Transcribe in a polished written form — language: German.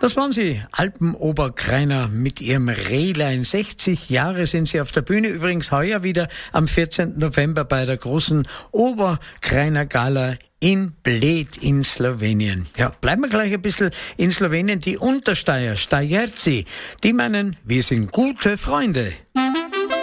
Das waren sie, Alpenoberkreiner mit ihrem Rehlein. 60 Jahre sind sie auf der Bühne. Übrigens heuer wieder am 14. November bei der großen Oberkreiner Gala in Bled in Slowenien. Ja, bleiben wir gleich ein bisschen in Slowenien. Die Untersteier, Stajerci, die meinen, wir sind gute Freunde.